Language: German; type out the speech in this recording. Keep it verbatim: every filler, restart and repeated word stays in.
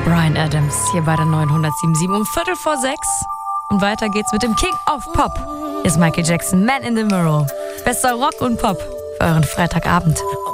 Bryan Adams hier bei der neunhundertsiebenundsiebzig um Viertel vor sechs. Und weiter geht's mit dem King of Pop. Hier ist Michael Jackson, Man in the Mirror. Bester Rock und Pop für euren Freitagabend.